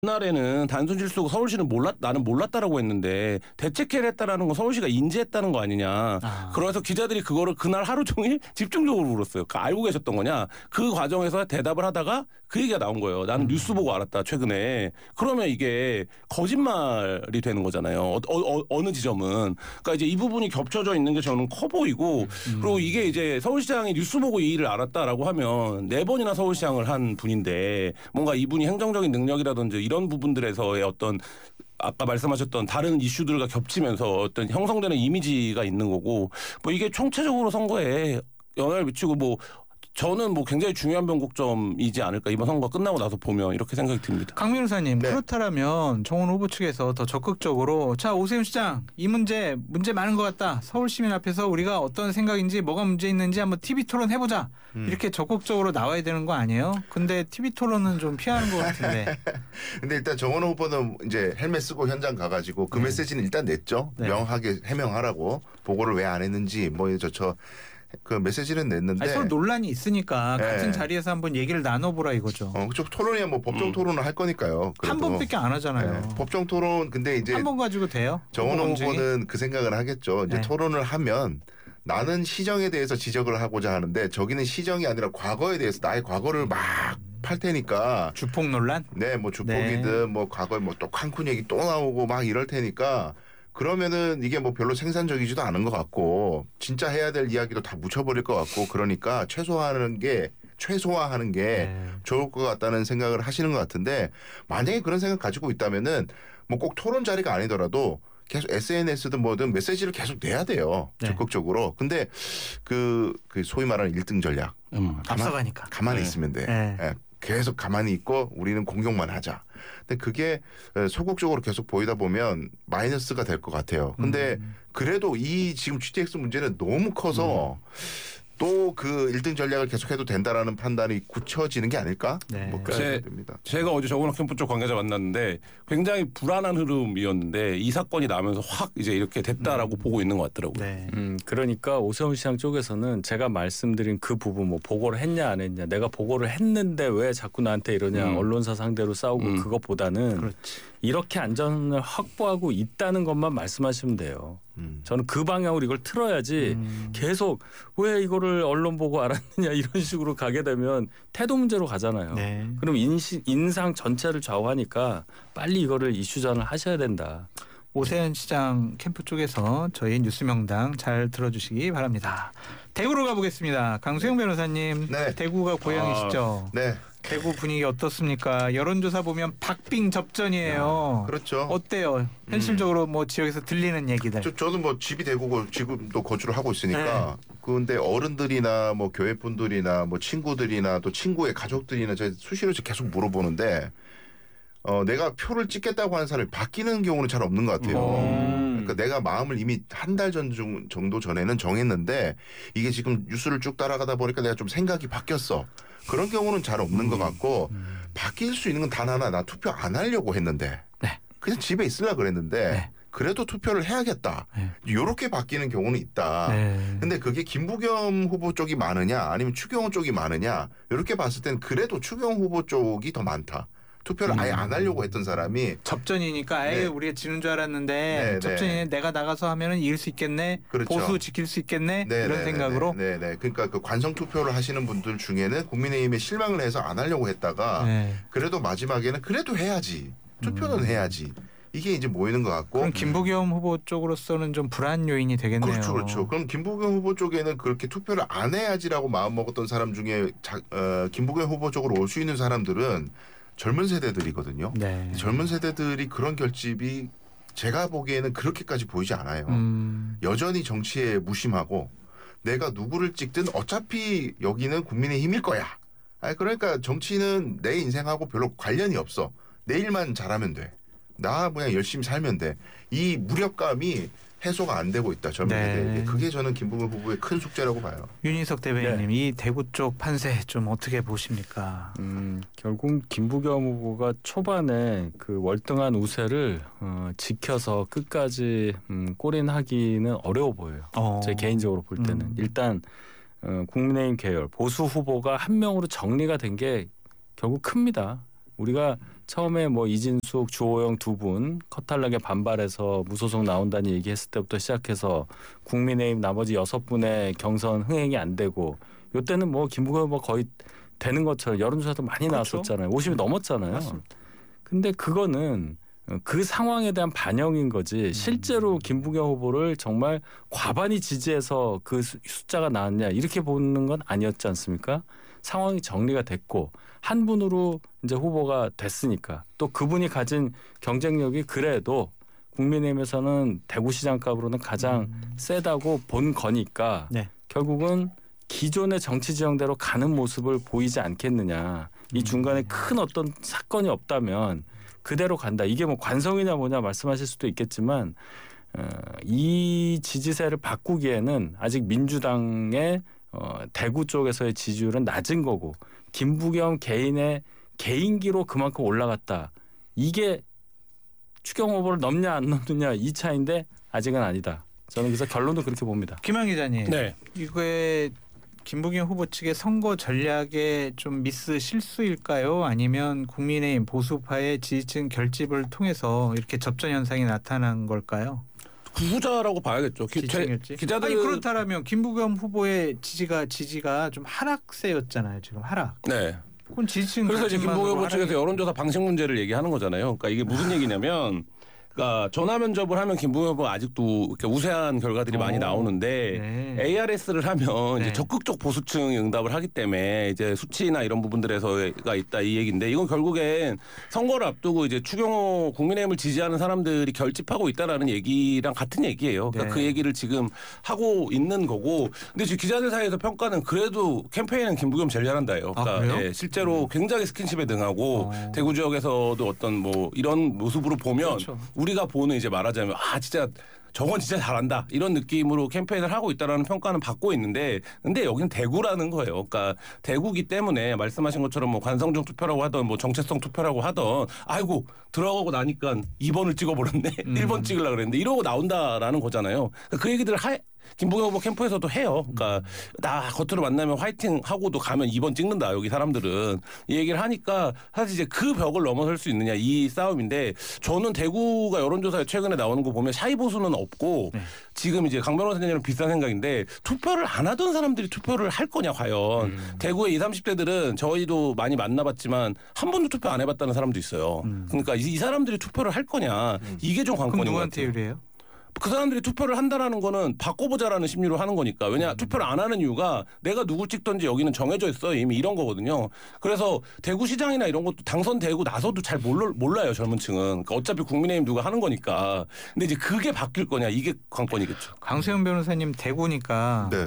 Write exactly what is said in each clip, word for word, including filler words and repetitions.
옛날에는 단순 실수고 서울시는 몰랐 나는 몰랐다라고 했는데 대책회를 했다라는 건 서울시가 인지했다는 거 아니냐. 아. 그래서 기자들이 그거를 그날 하루 종일 집중적으로 물었어요. 그 알고 계셨던 거냐. 그 과정에서 대답을 하다가 그 얘기가 나온 거예요. 나는 음. 뉴스 보고 알았다 최근에. 그러면 이게 거짓말이 되는 거잖아요. 어, 어, 어느 지점은. 그러니까 이제 이 부분이 겹쳐져 있는 게 저는 커 보이고 음. 그리고 이게 이제 서울시장이 뉴스 보고 이 일을 알았다라고 하면 네 번이나 서울시장을 한 분인데 뭔가 이분이 행정적인 능력이라든지 이런 부분들에서의 어떤 아까 말씀하셨던 다른 이슈들과 겹치면서 어떤 형성되는 이미지가 있는 거고 뭐 이게 총체적으로 선거에 영향을 미치고 뭐 저는 뭐 굉장히 중요한 변곡점이지 않을까 이번 선거 끝나고 나서 보면 이렇게 생각이 듭니다. 강 변호사님 네. 그렇다면 정원 후보 측에서 더 적극적으로 자 오세훈 시장 이 문제 문제 많은 것 같다. 서울 시민 앞에서 우리가 어떤 생각인지 뭐가 문제 있는지 한번 티비 토론 해보자. 음. 이렇게 적극적으로 나와야 되는 거 아니에요? 근데 티비 토론은 좀 피하는 것 같은데. 근데 일단 정원 후보는 이제 헬멧 쓰고 현장 가가지고 그 네. 메시지는 일단 냈죠. 네. 명확하게 해명하라고 보고를 왜 안 했는지 뭐 저저 그 메시지는 냈는데 아니, 서로 논란이 있으니까 네. 같은 자리에서 한번 얘기를 나눠보라 이거죠. 어, 그쪽 토론이야 뭐 법정 음. 토론을 할 거니까요. 한 번밖에 안 하잖아요. 네. 법정 토론 근데 이제 한 번 가지고 돼요? 정원 후보는 그 생각을 하겠죠. 이제 네. 토론을 하면 나는 시정에 대해서 지적을 하고자 하는데 저기는 시정이 아니라 과거에 대해서 나의 과거를 막 팔 테니까 주폭 논란? 네, 뭐 주폭이든 네. 뭐 과거에 뭐 또 칸쿤 얘기 또 나오고 막 이럴 테니까. 그러면은 이게 뭐 별로 생산적이지도 않은 것 같고 진짜 해야 될 이야기도 다 묻혀버릴 것 같고 그러니까 최소화하는 게 최소화하는 게 네. 좋을 것 같다는 생각을 하시는 것 같은데 만약에 그런 생각 가지고 있다면은 뭐 꼭 토론 자리가 아니더라도 계속 에스엔에스든 뭐든 메시지를 계속 내야 돼요. 네. 적극적으로. 근데 그, 그 소위 말하는 일 등 전략. 음, 가만, 앞서가니까. 가만히 네. 있으면 돼. 네. 네. 계속 가만히 있고 우리는 공격만 하자. 근데 그게 소극적으로 계속 보이다 보면 마이너스가 될 것 같아요. 근데 음. 그래도 이 지금 지티엑스 문제는 너무 커서 음. 또 그 일 등 전략을 계속해도 된다라는 판단이 굳혀지는 게 아닐까? 네. 뭐 제, 됩니다. 제가 어제 정원학 캠프 쪽 관계자 만났는데 굉장히 불안한 흐름이었는데 이 사건이 나면서 확 이제 이렇게 됐다라고 음. 보고 있는 것 같더라고요. 네. 음, 그러니까 오세훈 시장 쪽에서는 제가 말씀드린 그 부분 뭐 보고를 했냐 안 했냐 내가 보고를 했는데 왜 자꾸 나한테 이러냐 음. 언론사 상대로 싸우고 음. 그것보다는 그렇지. 이렇게 안전을 확보하고 있다는 것만 말씀하시면 돼요. 음. 저는 그 방향으로 이걸 틀어야지 음. 계속 왜 이거를 언론 보고 알았느냐 이런 식으로 가게 되면 태도 문제로 가잖아요. 네. 그럼 인시, 인상 전체를 좌우하니까 빨리 이거를 이슈전을 하셔야 된다. 오세훈 시장 캠프 쪽에서 저희 뉴스명당 잘 들어주시기 바랍니다. 대구로 가보겠습니다. 강수영 변호사님. 네. 대구가 고향이시죠? 아, 네. 대구 분위기 어떻습니까? 여론조사 보면 박빙 접전이에요. 야, 그렇죠. 어때요? 현실적으로 음. 뭐 지역에서 들리는 얘기들. 저, 저도 뭐 집이 대구고 지금도 거주를 하고 있으니까. 네. 그런데 어른들이나 뭐 교회 분들이나 뭐 친구들이나 또 친구의 가족들이나 제가 수시로 계속 물어보는데 어, 내가 표를 찍겠다고 하는 사람이 바뀌는 경우는 잘 없는 것 같아요. 음. 그러니까 내가 마음을 이미 한 달 전 정도 전에는 정했는데 이게 지금 뉴스를 쭉 따라가다 보니까 내가 좀 생각이 바뀌었어. 그런 경우는 잘 없는 음. 것 같고 음. 바뀔 수 있는 건 단 하나. 나 투표 안 하려고 했는데 네. 그냥 집에 있으려고 그랬는데 네. 그래도 투표를 해야겠다. 네. 이렇게 바뀌는 경우는 있다. 네. 근데 그게 김부겸 후보 쪽이 많으냐 아니면 추경호 쪽이 많으냐 이렇게 봤을 땐 그래도 추경호 후보 쪽이 더 많다. 투표를 음. 아예 안 하려고 했던 사람이 접전이니까 아예 네. 우리가 지는 줄 알았는데 네, 접전이네 네. 내가 나가서 하면은 이길 수 있겠네. 그렇죠. 보수 지킬 수 있겠네. 네, 이런 네, 생각으로. 네네. 네, 네. 그러니까 그 관성 투표를 하시는 분들 중에는 국민의힘에 실망을 해서 안 하려고 했다가 네. 그래도 마지막에는 그래도 해야지. 투표는 음. 해야지. 이게 이제 모이는 것 같고. 그럼 김부겸 후보 쪽으로서는 좀 불안 요인이 되겠네요. 그렇죠, 그렇죠. 그럼 김부겸 후보 쪽에는 그렇게 투표를 안 해야지라고 마음 먹었던 사람 중에 자, 어, 김부겸 후보 쪽으로 올 수 있는 사람들은. 젊은 세대들이거든요. 네. 젊은 세대들이 그런 결집이 제가 보기에는 그렇게까지 보이지 않아요. 음. 여전히 정치에 무심하고 내가 누구를 찍든 어차피 여기는 국민의힘일 거야. 아니, 그러니까 정치는 내 인생하고 별로 관련이 없어. 내 일만 잘하면 돼. 나 그냥 열심히 살면 돼. 이 무력감이 해소가 안 되고 있다. 젊은 네. 세대에게. 그게 저는 김부겸 후보의 큰 숙제라고 봐요. 윤희석 대변인님. 네. 이 대구 쪽 판세 좀 어떻게 보십니까? 음, 결국 김부겸 후보가 초반에 그 월등한 우세를 어, 지켜서 끝까지 음, 골인하기는 어려워 보여요. 어. 제 개인적으로 볼 때는. 음. 일단 어, 국민의힘 계열 보수 후보가 한 명으로 정리가 된 게 결국 큽니다. 우리가 처음에 뭐 이진숙, 주호영 두 분 커탈락에 반발해서 무소속 나온다는 얘기했을 때부터 시작해서 국민의힘 나머지 여섯 분의 경선 흥행이 안 되고 이때는 뭐 김부겸 후보 거의 되는 것처럼 여론조사도 많이 그렇죠. 나왔었잖아요. 오십이 넘었잖아요. 맞습니다. 근데 그거는 그 상황에 대한 반영인 거지 실제로 김부겸 후보를 정말 과반이 지지해서 그 수- 숫자가 나왔냐 이렇게 보는 건 아니었지 않습니까? 상황이 정리가 됐고 한 분으로 이제 후보가 됐으니까 또 그분이 가진 경쟁력이 그래도 국민의힘에서는 대구시장급으로는 가장 음. 세다고 본 거니까 네. 결국은 기존의 정치 지형대로 가는 모습을 보이지 않겠느냐. 이 중간에 큰 어떤 사건이 없다면 그대로 간다. 이게 뭐 관성이냐 뭐냐 말씀하실 수도 있겠지만 어, 이 지지세를 바꾸기에는 아직 민주당의 어, 대구 쪽에서의 지지율은 낮은 거고 김부겸 개인의 개인기로 그만큼 올라갔다. 이게 추경 후보를 넘냐 안 넘느냐 이 차인데 아직은 아니다. 저는 그래서 결론도 그렇게 봅니다. 김한 기자님, 네. 이거에 김부겸 후보 측의 선거 전략의 좀 미스 실수일까요? 아니면 국민의힘 보수파의 지지층 결집을 통해서 이렇게 접전 현상이 나타난 걸까요? 후자라고 봐야겠죠. 기, 지지층 제- 결집. 기자들 아니 그렇다면 김부겸 후보의 지지가 지지가 좀 하락세였잖아요. 지금 하락. 네. 그건 지지층 그래서 이제 김부겸 결집만으로 후보 측에서 하락이- 여론조사 방식 문제를 얘기하는 거잖아요. 그러니까 이게 무슨 얘기냐면, 그러니까 전화 면접을 하면 김부겸 후보 아직도 이렇게 우세한 결과들이 많이 오, 나오는데 네. 에이알에스를 하면 네. 이제 적극적 보수층이 응답을 하기 때문에 이제 수치나 이런 부분들에서가 있다 이 얘기인데 이건 결국엔 선거를 앞두고 이제 추경호 국민의힘을 지지하는 사람들이 결집하고 있다라는 얘기랑 같은 얘기예요. 그러니까 네. 그 얘기를 지금 하고 있는 거고, 근데 지금 기자들 사이에서 평가는 그래도 캠페인은 김부겸 제일 잘한다예요. 아, 그러니까 그래요? 예, 실제로 굉장히 스킨십에 능하고 어. 대구 지역에서도 어떤 뭐 이런 모습으로 보면 그렇죠. 우리가 보는 이제 말하자면 아 진짜 저건 진짜 잘한다 이런 느낌으로 캠페인을 하고 있다라는 평가는 받고 있는데, 근데 여기는 대구라는 거예요. 그러니까 대구기 때문에 말씀하신 것처럼 뭐 관성적 투표라고 하던 뭐 정체성 투표라고 하던 아이고 들어가고 나니까 이 번을 찍어버렸네 음. 일 번 찍으려고 그랬는데 이러고 나온다라는 거잖아요. 그러니까 그 얘기들을 하 김부겸 후보 캠프에서도 해요. 그러니까 나 겉으로 만나면 화이팅 하고도 가면 이 번 찍는다. 여기 사람들은 이 얘기를 하니까 사실 이제 그 벽을 넘어설 수 있느냐 이 싸움인데, 저는 대구가 여론조사에 최근에 나오는 거 보면 샤이 보수는 없고 네. 지금 이제 강 변호사님이랑 비슷한 생각인데 투표를 안 하던 사람들이 투표를 할 거냐 과연. 음. 대구의 이십, 삼십 대들은 저희도 많이 만나봤지만 한 번도 투표 안 해봤다는 사람도 있어요. 음. 그러니까 이, 이 사람들이 투표를 할 거냐 이게 좀 그럼 관건인 것 누구한테 같아요. 유리해요? 그 사람들이 투표를 한다라는 거는 바꿔보자라는 심리로 하는 거니까. 왜냐 투표를 안 하는 이유가 내가 누굴 찍던지 여기는 정해져 있어 이미 이런 거거든요. 그래서 대구시장이나 이런 것도 당선되고 나서도 잘 몰라, 몰라요 젊은 층은. 그러니까 어차피 국민의힘 누가 하는 거니까. 근데 이제 그게 바뀔 거냐 이게 관건이겠죠. 강수영 변호사님 대구니까 네.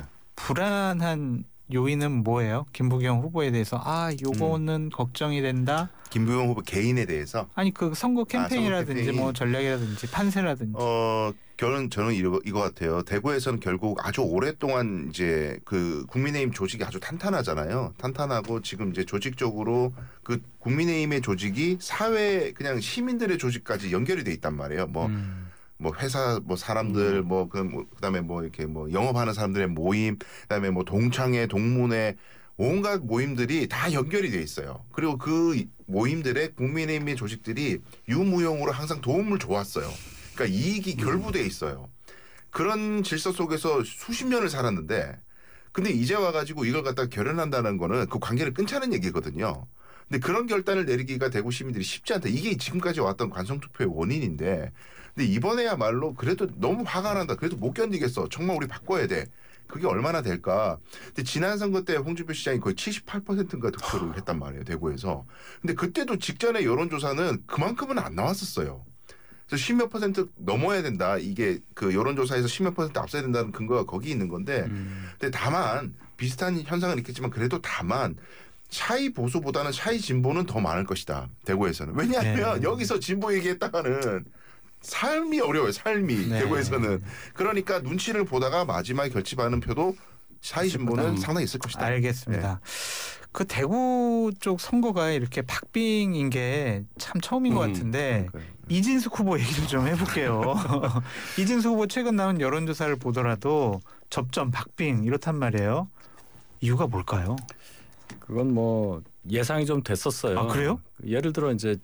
불안한 요인은 뭐예요? 김부겸 후보에 대해서 아 요거는 걱정이 된다. 김부겸 후보 개인에 대해서 아니 그 선거 캠페인이라든지 캠페인. 뭐 전략이라든지 판세라든지. 어 결은 저는 이거, 이거 같아요. 대구에서는 결국 아주 오랫동안 이제 그 국민의힘 조직이 아주 탄탄하잖아요. 탄탄하고 지금 이제 조직적으로 그 국민의힘의 조직이 사회 그냥 시민들의 조직까지 연결이 돼 있단 말이에요. 뭐 음. 뭐 회사 뭐 사람들 뭐 그 뭐 그다음에 뭐 이렇게 뭐 영업하는 사람들의 모임, 그다음에 뭐 동창회, 동문회 온갖 모임들이 다 연결이 돼 있어요. 그리고 그 모임들의 국민의힘의 조직들이 유무용으로 항상 도움을 줘왔어요. 그러니까 이익이 결부돼 있어요. 그런 질서 속에서 수십 년을 살았는데, 근데 이제 와가지고 이걸 갖다가 결연한다는 거는 그 관계를 끊자는 얘기거든요. 근데 그런 결단을 내리기가 대구 시민들이 쉽지 않다. 이게 지금까지 왔던 관성투표의 원인인데, 근데 이번에야말로 그래도 너무 화가 난다. 그래도 못 견디겠어. 정말 우리 바꿔야 돼. 그게 얼마나 될까. 근데 지난 선거 때 홍준표 시장이 거의 칠십팔 퍼센트인가 득표를 했단 말이에요. 대구에서. 근데 그때도 직전에 여론조사는 그만큼은 안 나왔었어요. 그래서 십몇 퍼센트 넘어야 된다. 이게 그 여론조사에서 십몇 퍼센트 앞서야 된다는 근거가 거기 있는 건데, 음. 근데 다만 비슷한 현상은 있겠지만 그래도 다만 샤이 보수보다는 샤이 진보는 더 많을 것이다. 대구에서는. 왜냐하면 네. 여기서 진보 얘기했다가는 삶이 어려워요. 삶이 네. 대구에서는. 그러니까 눈치를 보다가 마지막에 결집하는 표도 샤이 진보는 음. 상당히 있을 것이다. 알겠습니다. 그 대구 쪽 선거가 이렇게 박빙인 게 참 처음인 것 음, 같은데 그러니까요. 이진숙 후보 얘기를 좀 해볼게요. 이진숙 후보 최근 나온 여론조사를 보더라도 접전 박빙 이렇단 말이에요. 이유가 뭘까요? 그건 뭐 예상이 좀 됐었어요. 아, 그래요? 예를 들어 이제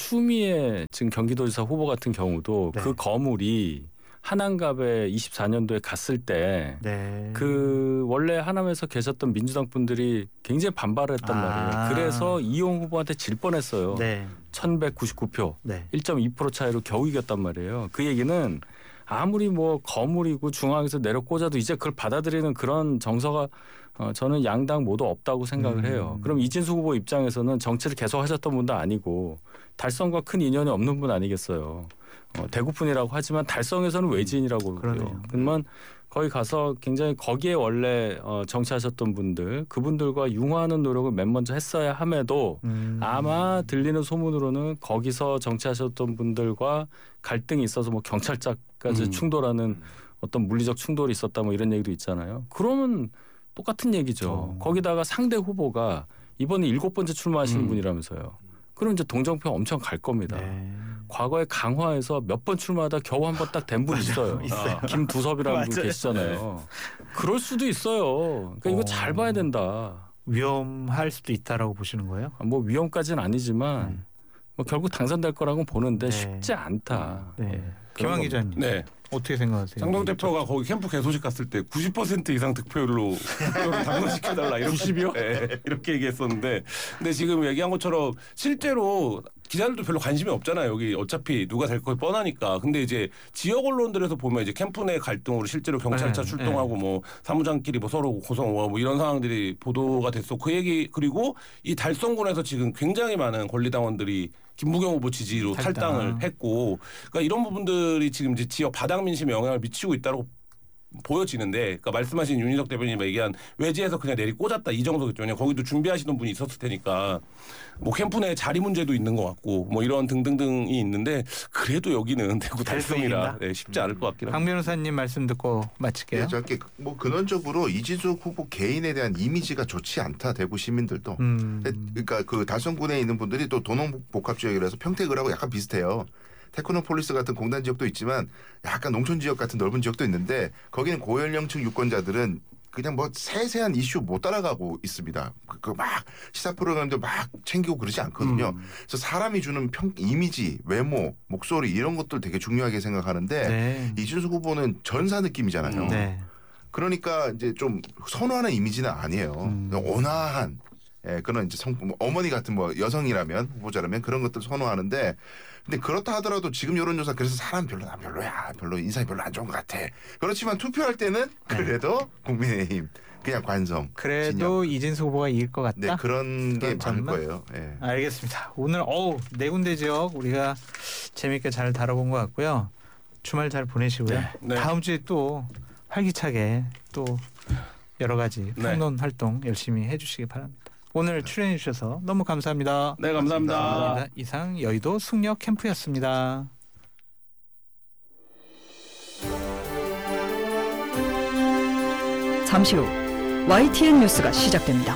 추미애 지금 경기도지사 후보 같은 경우도 네. 그 거물이 하남갑에 이십사 년도에 갔을 때 네. 그 원래 하남에서 계셨던 민주당 분들이 굉장히 반발을 했단 아. 말이에요. 그래서 이용 후보한테 질 뻔했어요. 네. 천백구십구 표, 네. 일 점 이 퍼센트 차이로 겨우 이겼단 말이에요. 그 얘기는 아무리 뭐 거물이고 중앙에서 내려 꽂아도 이제 그걸 받아들이는 그런 정서가 어, 저는 양당 모두 없다고 생각을 해요. 음. 그럼 이진수 후보 입장에서는 정치를 계속 하셨던 분도 아니고 달성과 큰 인연이 없는 분 아니겠어요. 어, 대구분이라고 하지만 달성에서는 외지인이라고 그러네요. 그래요. 그러면 거기 가서 굉장히 거기에 원래 어, 정치하셨던 분들 그분들과 융화하는 노력을 맨 먼저 했어야 함에도 음. 아마 들리는 소문으로는 거기서 정치하셨던 분들과 갈등이 있어서 뭐 경찰차까지 음. 충돌하는 어떤 물리적 충돌이 있었다 뭐 이런 얘기도 있잖아요. 그러면 똑같은 얘기죠. 어. 거기다가 상대 후보가 이번에 일곱 번째 출마하시는 음. 분이라면서요. 그럼 이제 동정표 엄청 갈 겁니다. 네. 과거에 강화에서 몇 번 출마하다 겨우 한 번 딱 된 분 있어요. 있어요. 김두섭이라는 분 맞아요. 계시잖아요. 그럴 수도 있어요. 그러니까 이거 어. 잘 봐야 된다. 위험할 수도 있다라고 보시는 거예요? 뭐 위험까지는 아니지만 네. 뭐 결국 당선될 거라고 보는데 네. 쉽지 않다. 네. 예. 김한 기자님. 네. 어떻게 생각하세요? 장동 대표가 거기 캠프 개소식 갔을 때 구십 퍼센트 이상 득표율로 득표를 당선시켜달라 이렇게 구십이요? 네, 이렇게 얘기했었는데 근데 지금 얘기한 것처럼 실제로 기자들도 별로 관심이 없잖아요. 여기 어차피 누가 될 거 뻔하니까. 근데 이제 지역 언론들에서 보면 이제 캠프 내 갈등으로 실제로 경찰차 네, 출동하고 뭐 사무장끼리 뭐 서로 고성오고 뭐 이런 상황들이 보도가 됐어. 그 얘기 그리고 이 달성군에서 지금 굉장히 많은 권리당원들이 김부겸 후보 지지로 탈당. 탈당을 했고, 그러니까 이런 부분들이 지금 이제 지역 바닥 민심에 영향을 미치고 있다고 보여지는데, 그러니까 말씀하신 윤희석 대표님 얘기한 외지에서 그냥 내리 꽂았다 이 정도겠죠. 왜냐 거기도 준비하시던 분이 있었을 테니까 뭐 캠프 내 자리 문제도 있는 것 같고 뭐 이런 등등등이 있는데 그래도 여기는 대구 달성이라 네, 쉽지 않을 것 같긴 강 합니다. 변호사님 말씀 듣고 마칠게요. 네, 짧게 뭐 근원적으로 이진숙 후보 개인에 대한 이미지가 좋지 않다 대구 시민들도. 음. 그러니까 그 달성군에 있는 분들이 또 도농복합 지역이라서 평택을하고 약간 비슷해요. 테크노폴리스 같은 공단 지역도 있지만 약간 농촌 지역 같은 넓은 지역도 있는데 거기는 고연령층 유권자들은 그냥 뭐 세세한 이슈 못 따라가고 있습니다. 그 막 시사 프로그램도 막 챙기고 그러지 않거든요. 음. 그래서 사람이 주는 평 이미지, 외모, 목소리 이런 것들 되게 중요하게 생각하는데 네. 이준석 후보는 전사 느낌이잖아요. 음. 네. 그러니까 이제 좀 선호하는 이미지는 아니에요. 음. 온화한 예, 그런 이제 성, 뭐 어머니 같은 뭐 여성이라면 후보자라면 그런 것들 선호하는데 근데 그렇다 하더라도 지금 여론조사 그래서 사람 별로 나 별로야 별로 인상이 별로 안 좋은 것 같아. 그렇지만 투표할 때는 그래도 국민의힘 그냥 관성 그래도 이진수 후보가 이길 것 같다. 네 그런 게 그런 많을 점만? 거예요. 예. 알겠습니다. 오늘 어우 네 군데 지역 우리가 재밌게 잘 다뤄본 것 같고요. 주말 잘 보내시고요. 네. 네. 다음 주에 또 활기차게 또 여러 가지 네. 평론 활동 열심히 해주시기 바랍니다. 오늘 출연해 주셔서 너무 감사합니다. 네 감사합니다. 감사합니다. 이상 여의도 숙녀 캠프였습니다. 잠시 후 와이티엔 뉴스가 시작됩니다.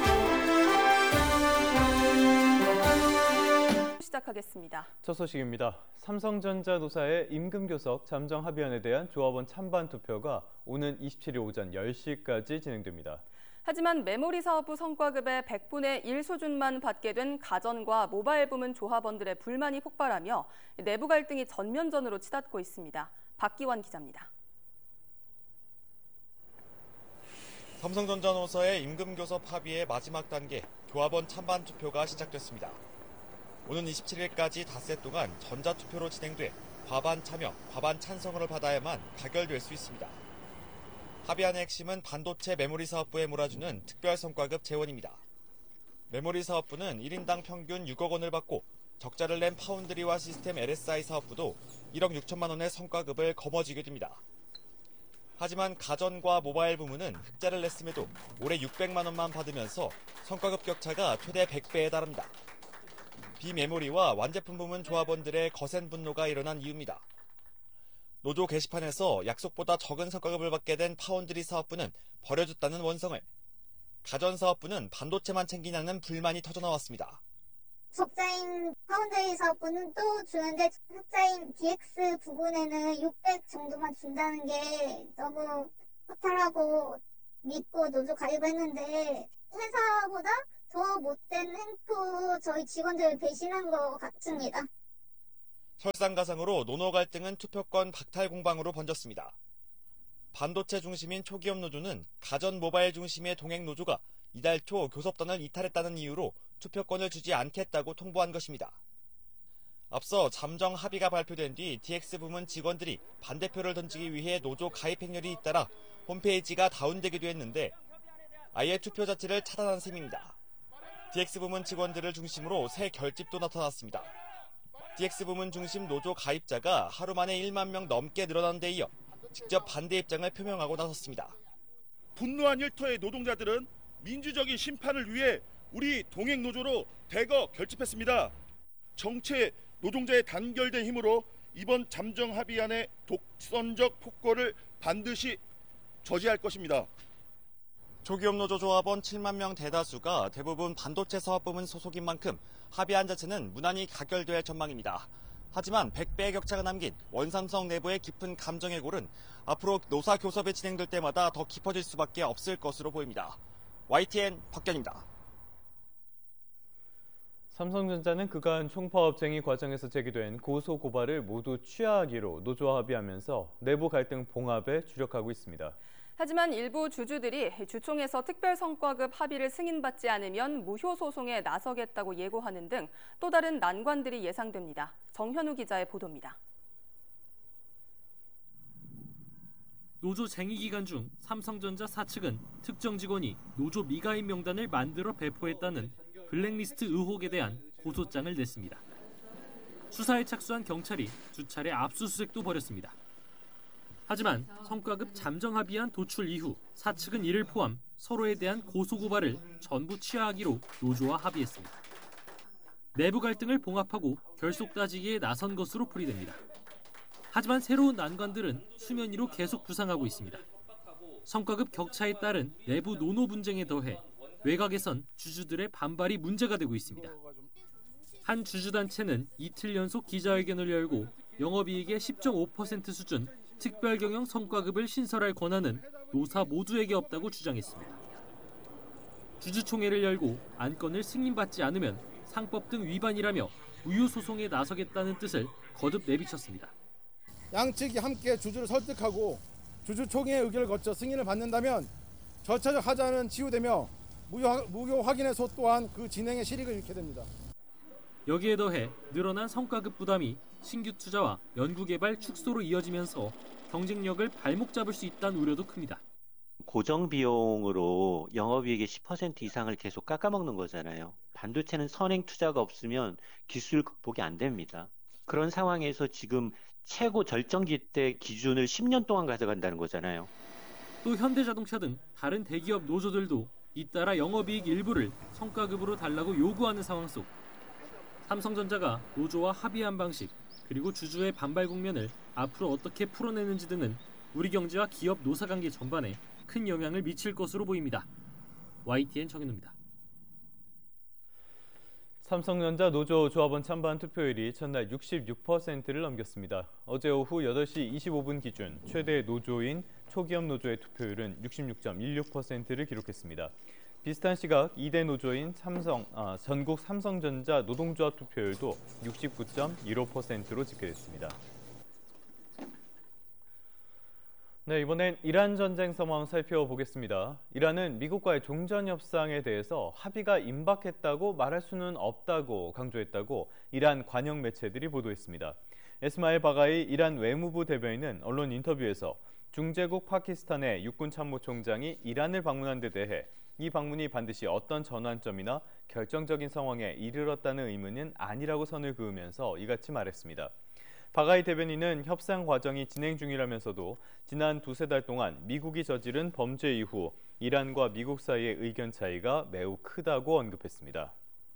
시작하겠습니다. 첫 소식입니다. 삼성전자 노사의 임금교섭 잠정 합의안에 대한 조합원 찬반 투표가 오는 이십칠 일 오전 열 시까지 진행됩니다. 하지만 메모리 사업부 성과급의 백분의 일 수준만 받게 된 가전과 모바일 부문 조합원들의 불만이 폭발하며 내부 갈등이 전면전으로 치닫고 있습니다. 박기원 기자입니다. 삼성전자 노사의 임금교섭 합의의 마지막 단계 조합원 찬반 투표가 시작됐습니다. 오는 이십칠 일까지 닷새 동안 전자투표로 진행돼 과반 참여, 과반 찬성을 받아야만 가결될 수 있습니다. 합의안의 핵심은 반도체 메모리 사업부에 몰아주는 특별 성과급 재원입니다. 메모리 사업부는 일 인당 평균 육억 원을 받고 적자를 낸 파운드리와 시스템 엘에스아이 사업부도 일억 육천만 원의 성과급을 거머쥐게 됩니다. 하지만 가전과 모바일 부문은 흑자를 냈음에도 올해 육백만 원만 받으면서 성과급 격차가 최대 백 배에 달합니다. 비메모리와 완제품 부문 조합원들의 거센 분노가 일어난 이유입니다. 노조 게시판에서 약속보다 적은 성과급을 받게 된 파운드리 사업부는 버려줬다는 원성을, 가전 사업부는 반도체만 챙기냐는 불만이 터져나왔습니다. 적자인 파운드리 사업부는 또 주는데 흑자인 디엑스 부분에는 육백 정도만 준다는 게 너무 허탈하고 믿고 노조 가입했는데 회사보다 더 못된 횡포 저희 직원들을 배신한 것 같습니다. 설상가상으로 노노 갈등은 투표권 박탈 공방으로 번졌습니다. 반도체 중심인 초기업 노조는 가전 모바일 중심의 동행 노조가 이달 초 교섭단을 이탈했다는 이유로 투표권을 주지 않겠다고 통보한 것입니다. 앞서 잠정 합의가 발표된 뒤 디엑스 부문 직원들이 반대표를 던지기 위해 노조 가입 행렬이 잇따라 홈페이지가 다운되기도 했는데 아예 투표 자체를 차단한 셈입니다. 디엑스 부문 직원들을 중심으로 새 결집도 나타났습니다. 디엑스 부문 중심 노조 가입자가 하루 만에 일만 명 넘게 늘어난 데 이어 직접 반대 입장을 표명하고 나섰습니다. 분노한 일터의 노동자들은 민주적인 심판을 위해 우리 동행 노조로 대거 결집했습니다. 정체 노동자의 단결된 힘으로 이번 잠정 합의안의 독선적 폭거를 반드시 저지할 것입니다. 초기업 노조 조합원 칠만 명 대다수가 대부분 반도체 사업 부문 소속인 만큼 합의안 자체는 무난히 가결될 전망입니다. 하지만 백 배의 격차가 남긴 원삼성 내부의 깊은 감정의 골은 앞으로 노사 교섭이 진행될 때마다 더 깊어질 수밖에 없을 것으로 보입니다. 와이티엔 박견입니다. 삼성전자는 그간 총파업쟁의 과정에서 제기된 고소 고발을 모두 취하하기로 노조와 합의하면서 내부 갈등 봉합에 주력하고 있습니다. 하지만 일부 주주들이 주총에서 특별성과급 합의를 승인받지 않으면 무효 소송에 나서겠다고 예고하는 등 또 다른 난관들이 예상됩니다. 정현우 기자의 보도입니다. 노조 쟁의 기간 중 삼성전자 사측은 특정 직원이 노조 미가입 명단을 만들어 배포했다는 블랙리스트 의혹에 대한 고소장을 냈습니다. 수사에 착수한 경찰이 수차례 압수수색도 벌였습니다. 하지만 성과급 잠정 합의안 도출 이후 사측은 이를 포함 서로에 대한 고소고발을 전부 취하하기로 노조와 합의했습니다. 내부 갈등을 봉합하고 결속 따지기에 나선 것으로 풀이됩니다. 하지만 새로운 난관들은 수면 위로 계속 부상하고 있습니다. 성과급 격차에 따른 내부 노노 분쟁에 더해 외곽에선 주주들의 반발이 문제가 되고 있습니다. 한 주주단체는 이틀 연속 기자회견을 열고 영업이익의 십 점 오 퍼센트 수준 특별경영 성과급을 신설할 권한은 노사 모두에게 없다고 주장했습니다. 주주총회를 열고 안건을 승인받지 않으면 상법 등 위반이라며 무효 소송에 나서겠다는 뜻을 거듭 내비쳤습니다. 양측이 함께 주주를 설득하고 주주총회의 의결을 거쳐 승인을 받는다면 절차적 하자는 치유되며 무효, 무효 확인의 소 또한 그 진행의 실익을 잃게 됩니다. 여기에 더해 늘어난 성과급 부담이 신규 투자와 연구개발 축소로 이어지면서 경쟁력을 발목 잡을 수 있다는 우려도 큽니다. 고정 비용으로 영업이익의 십 퍼센트 이상을 계속 깎아먹는 거잖아요. 반도체는 선행 투자가 없으면 기술 극복이 안 됩니다. 그런 상황에서 지금 최고 절정기 때 기준을 십 년 동안 가져간다는 거잖아요. 또 현대자동차 등 다른 대기업 노조들도 잇따라 영업이익 일부를 성과급으로 달라고 요구하는 상황 속 삼성전자가 노조와 합의한 방식 그리고 주주의 반발 국면을 앞으로 어떻게 풀어내는지 등은 우리 경제와 기업 노사관계 전반에 큰 영향을 미칠 것으로 보입니다. 와이티엔 정현우입니다. 삼성전자 노조 조합원 찬반 투표율이 전날 육십육 퍼센트를 넘겼습니다. 어제 오후 여덟 시 이십오 분 기준 최대 노조인 초기업 노조의 투표율은 육십육 점 일육 퍼센트를 기록했습니다. 비슷한 시각 이 대 노조인 삼성, 아, 전국 삼성전자 노동조합 투표율도 육십구 점 일오 퍼센트로 집계됐습니다. 네, 이번엔 이란 전쟁 상황 살펴보겠습니다. 이란은 미국과의 종전 협상에 대해서 합의가 임박했다고 말할 수는 없다고 강조했다고 이란 관영 매체들이 보도했습니다. 에스마일 바가이 이란 외무부 대변인은 언론 인터뷰에서 중재국 파키스탄의 육군 참모총장이 이란을 방문한 데 대해 이 방문이 반드시 어떤 전환점이나 결정적인 상황에 이르렀다는 의문은 아니라고 선을 그으면서 이같이 말했습니다. 바가이 대변인은 협상 과정이 진행 중이라면서도 지난 두세 달 동안 미국이 저지른 범죄 이후 이란과 미국 사이의 의견 차이가 매우 크다고 언급했습니다.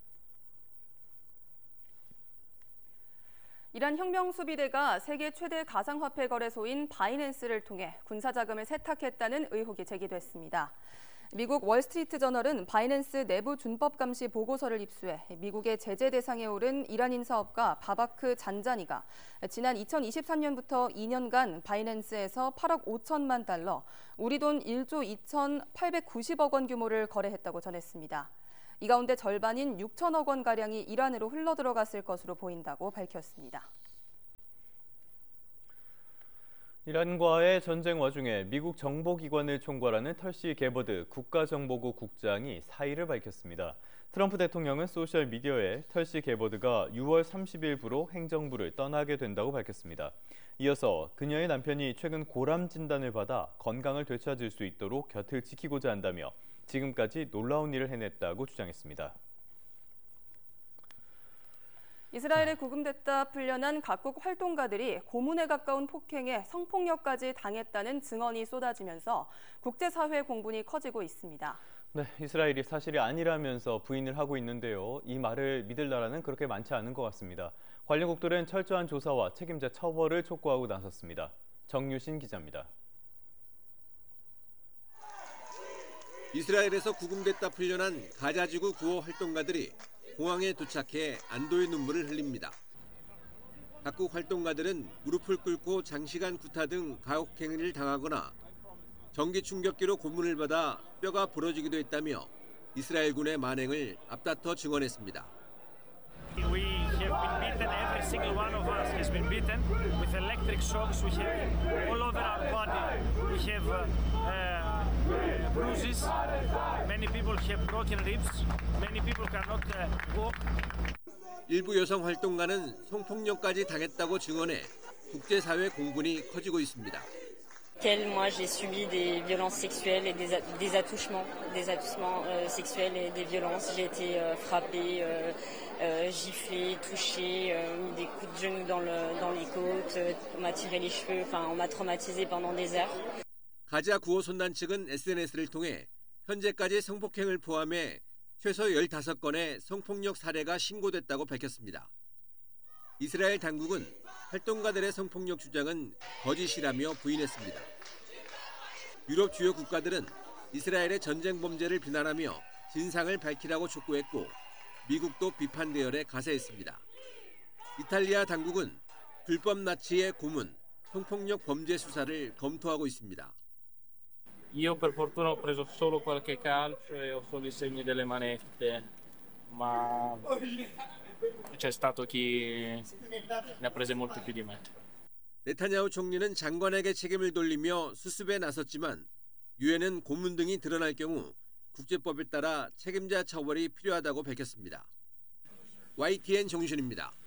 이란 혁명수비대가 세계 최대 가상화폐 거래소인 바이낸스를 통해 군사자금을 세탁했다는 의혹이 제기됐습니다. 미국 월스트리트저널은 바이낸스 내부 준법 감시 보고서를 입수해 미국의 제재 대상에 오른 이란인 사업가 바바크 잔자니가 지난 이천이십삼 년부터 이 년간 바이낸스에서 팔억 오천만 달러, 우리 돈 일조 이천팔백구십억 원 규모를 거래했다고 전했습니다. 이 가운데 절반인 육천억 원가량이 이란으로 흘러들어갔을 것으로 보인다고 밝혔습니다. 이란과의 전쟁 와중에 미국 정보기관을 총괄하는 털시 게버드 국가정보국 국장이 사의를 밝혔습니다. 트럼프 대통령은 소셜미디어에 털시 게버드가 유월 삼십일부로 행정부를 떠나게 된다고 밝혔습니다. 이어서 그녀의 남편이 최근 고람 진단을 받아 건강을 되찾을 수 있도록 곁을 지키고자 한다며 지금까지 놀라운 일을 해냈다고 주장했습니다. 이스라엘에 구금됐다 풀려난 각국 활동가들이 고문에 가까운 폭행에 성폭력까지 당했다는 증언이 쏟아지면서 국제사회 공분이 커지고 있습니다. 네, 이스라엘이 사실이 아니라면서 부인을 하고 있는데요. 이 말을 믿을 나라는 그렇게 많지 않은 것 같습니다. 관련국들은 철저한 조사와 책임자 처벌을 촉구하고 나섰습니다. 정유신 기자입니다. 이스라엘에서 구금됐다 풀려난 가자지구 구호 활동가들이 공항에 도착해 안도의 눈물을 흘립니다. 각국 활동가들은 무릎을 꿇고 장시간 구타 등 가혹행위를 당하거나 전기 충격기로 고문을 받아 뼈가 부러지기도 했다며 이스라엘군의 만행을 앞다퉈 증언했습니다. We have been beaten. Every single one of us has been beaten with electric shocks. We have all over our body. We have uh, uh, bruises. Many people have broken ribs. Many people cannot uh, walk. 일부 여성 활동가는 성폭력까지 당했다고 증언해 국제사회 공분이 커지고 있습니다. Moi, j'ai subi des violences sexuelles et des, des attouchements, des attouchements euh, sexuels et des violences. J'ai été euh, frappée, euh, euh, giflée, touchée, euh, mis des coups de genoux dans, le, dans les côtes, euh, on m'a tiré les cheveux, enfin, on m'a traumatisée pendant des heures. 가자 구호 손단 측은 에스엔에스를 통해 현재까지 성폭행을 포함해 최소 열다섯 건의 성폭력 사례가 신고됐다고 밝혔습니다. 이스라엘 당국은 활동가들의 성폭력 주장은 거짓이라며 부인했습니다. 유럽 주요 국가들은 이스라엘의 전쟁 범죄를 비난하며 진상을 밝히라고 촉구했고 미국도 비판 대열에 가세했습니다. 이탈리아 당국은 불법 나치의 고문, 성폭력 범죄 수사를 검토하고 있습니다. Io per fortuna ho preso solo qualche calcio e ho solo i segni delle manette, ma c'è stato chi ne ha prese molto più di me. 네타냐후 총리는 장관에게 책임을 돌리며 수습에 나섰지만 유엔은 고문 등이 드러날 경우 국제법에 따라 책임자 처벌이 필요하다고 밝혔습니다. 와이티엔 정신입니다.